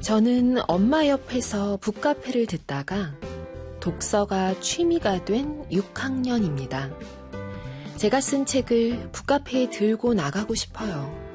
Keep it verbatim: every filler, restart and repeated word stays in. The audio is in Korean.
저는 엄마 옆에서 북카페를 듣다가 독서가 취미가 된 육 학년입니다. 제가 쓴 책을 북카페에 들고 나가고 싶어요.